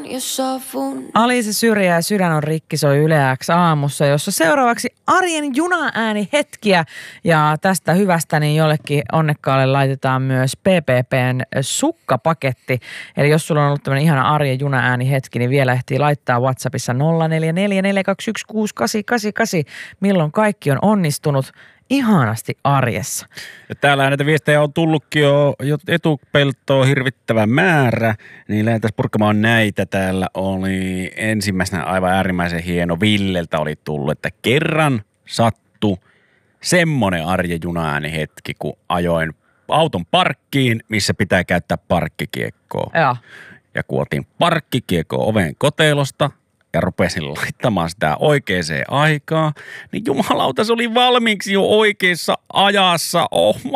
Alice Syrjä ja Sydän on rikki soi Yle X aamussa, jossa seuraavaksi arjen junaääni hetkiä. Ja tästä hyvästä niin jollekin onnekkaalle laitetaan myös PPPn sukkapaketti. Eli jos sulla on ollut tämmöinen ihana arjen junaääni hetki, niin vielä ehtii laittaa WhatsAppissa 0444216888, milloin kaikki on onnistunut ihanasti arjessa. Ja täällä näitä viestejä on tullutkin jo etupeltoa hirvittävä määrä, niin lähdetään purkamaan näitä. Täällä oli ensimmäisenä aivan äärimmäisen hieno. Villeltä oli tullut, että kerran sattui semmoinen arjen junaääni hetki, kun ajoin auton parkkiin, missä pitää käyttää parkkikiekkoa. Ja kun otin parkkikiekkoa oven kotelosta, ja rupesin laittamaan sitä oikeaan aikaan, niin jumalauta, se oli valmiiksi jo oikeassa ajassa. Oh my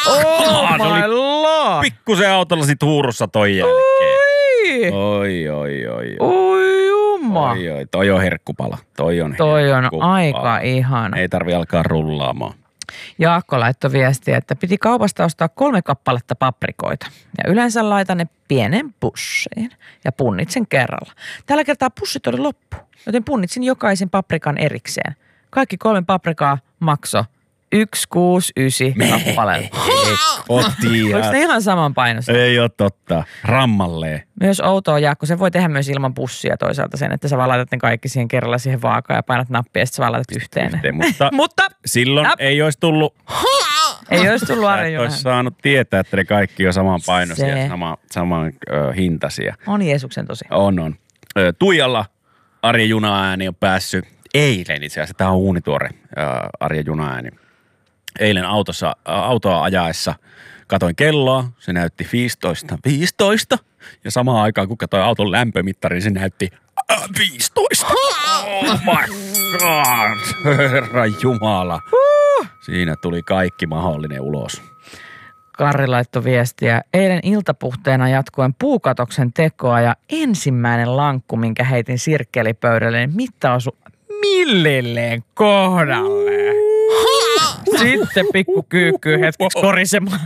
lord! Pikkusen autolla sit huurussa toi jälkeen. Oi. Oi jumma. Oi, toi on herkkupala. Toi on aika ihana. Ei tarvi alkaa rullaamaan. Jaakko laittoi viestiä, että piti kaupasta ostaa 3 kappaletta paprikoita. Ja yleensä laitan ne pienen pussiin ja punnitsen kerralla. Tällä kertaa pussit oli loppu, joten punnitsin jokaisen paprikan erikseen. Kaikki 3 paprikaa maksoi 169 kappaleella. Oliko ne ihan saman painossa? Ei ole totta. Rammalleen. Myös outoa, Jaakko. Se voi tehdä myös ilman pussia toisaalta sen, että sä vaan laitat ne kaikki siihen kerralla siihen vaakaan ja painat nappia ja sitten sä vaan laitat yhteen. Mutta silloin ei olisi tullut... Ei olisi tullut arjen junaääni. Olisi saanut tietää, että ne kaikki on saman painoisia ja saman hintaisia. On Jeesuksen tosi. On. Tuijalla arjen junaääni on päässyt eilen itse asiassa. Tämä on uunituore arjen junaääni. Eilen autoa ajaessa katoin kelloa, se näytti 15. Ja samaan aikaan kun katsoin auton lämpömittarin, se näytti 15. Oh my god, herra jumala. Siinä tuli kaikki mahdollinen ulos. Karri laittoi viestiä. Eilen iltapuhteena jatkuen puukatoksen tekoa ja ensimmäinen lankku, minkä heitin sirkkelipöydälle, niin mitta osui millilleen kohdalleen. Sitten pikku kyykkyy hetkeksi korisemaan.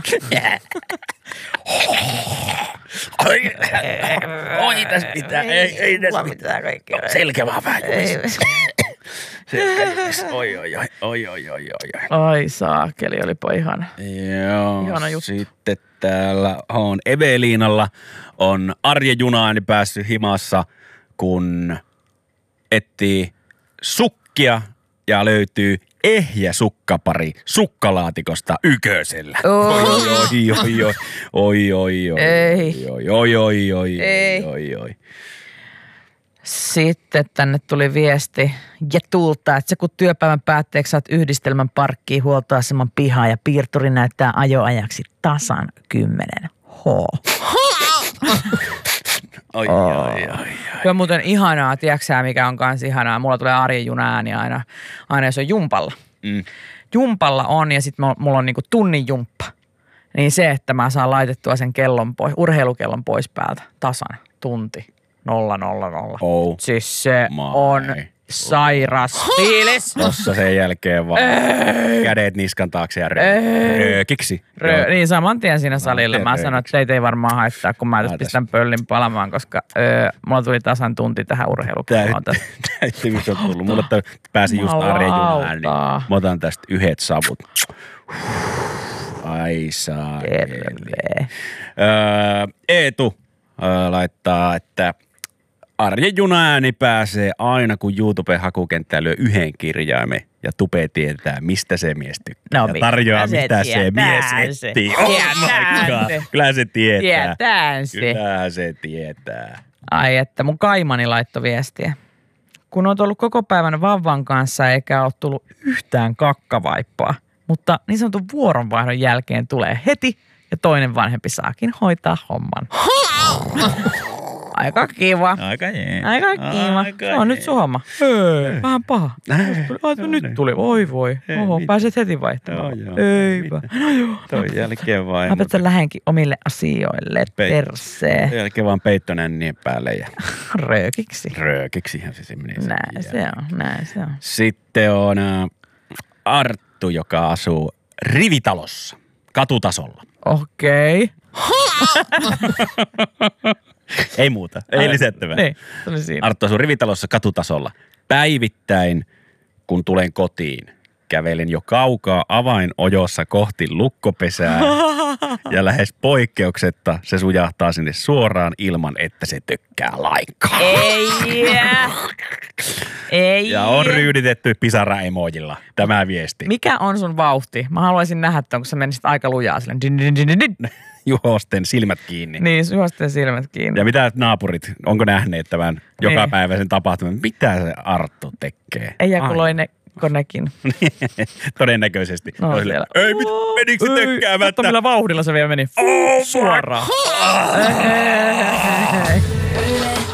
Oi tässä pitää. Ei tässä mitään kaikkea. Selkä vaan vähän. Oi. Ai saakeli, olipa ihana. Joo, ihana juttu. Sitten täällä on Eveliinalla on arjen junaääni päässyt himassa, kun etsii sukkia ja löytyy ehjä sukkapari sukkalaatikosta Ykösellä. Oi. Sitten tänne tuli viesti Jetulta, että se kun työpäivän päätteeksi saat yhdistelmän parkkiin huoltoaseman pihaan ja piirturi näyttää ajoajaksi tasan 10 H. Oi. Kyllä muuten ihanaa, tiedätkö mikä on kans ihanaa. Mulla tulee arjen junaääni aina jos on jumpalla. Jumpalla on ja sitten mulla on niinku tunnin jumppa. Niin se, että mä saan laitettua sen urheilukellon pois päältä tasan tunti. 0. Siis se on sairas fiilis. Tossa sen jälkeen vaan kädet niskan taakse ja röökiksi. Niin saman tien siinä salilla. Mä sanoin, että teitä ei varmaan haittaa, kun mä tässä pistän pöllin palamaan, koska mulla tuli tasan tunti tähän urheilukelloon. Täyttymys on tullut. Mulla pääsi just arjen junaan, niin mä otan tästä yhdet savut. Ai saakeli. Eetu laittaa, että arjen junaääni pääsee aina, kun YouTuben hakukenttään lyö 1 kirjaimen ja Tupe tietää, mistä se mies tykkää. Ja tarjoaa, mitä se mies etsii. Oh my god. Kyllä se tietää. Kyllä se tietää. Ai että mun kaimani laittoi viestiä. Kun oot ollut koko päivän vauvan kanssa eikä ole tullut yhtään kakkavaippaa, mutta niin sanotun vuoronvaihdon jälkeen tulee heti ja toinen vanhempi saakin hoitaa homman. Aika kiva. Aika kiva. Se on nyt sun homma. Vähän paha. Nyt tuli. Voi. Oho, pääset heti vaihtamaan. Eipä. No joo. Toi jälkeen vain. Mä päätän lähenkin omille asioille. Persee. Toi jälkeen vaan peittönännien päälle. Ja Röökiksihän se menee. Näin se on. Sitten on Arttu, joka asuu rivitalossa, katutasolla. Okei. Ei muuta, ei lisättävää. Niin, se oli siinä. Arttu asuu rivitalossa katutasolla. Päivittäin, kun tulen kotiin, kävelen jo kaukaa avainojossa kohti lukkopesää ja lähes poikkeuksetta se sujahtaa sinne suoraan ilman, että se tökkää lainkaan. Ei. Ja on ryyditetty pisara-emojilla tämä viesti. Mikä on sun vauhti? Mä haluaisin nähdä ton, kun sä menisit aika lujaa silleen. Juhosten silmät kiinni. Niin, juhosten silmät kiinni. Ja mitä naapurit, onko nähneet tämän jokapäiväisen tapahtuman? Mitä se Arttu tekee? Ejakuloineko nekin? Todennäköisesti. No, Ei, menikö se tökkäämättä? Mutta millä vauhdilla se vielä meni? Suoraan.